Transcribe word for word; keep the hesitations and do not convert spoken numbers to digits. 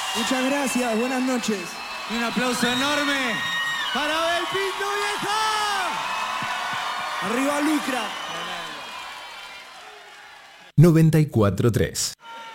Muchas gracias, buenas noches. Y un aplauso enorme para Abel Pinto, vieja. Arriba Lucra. noventa y cuatro tres.